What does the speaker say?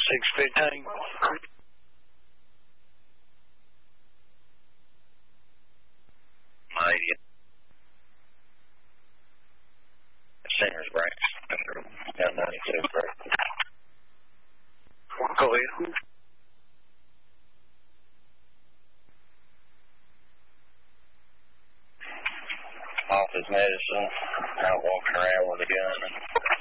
615. My idiot. Singer's branch. Down 92, correct? Go ahead. Off his medicine, out walking around with a gun.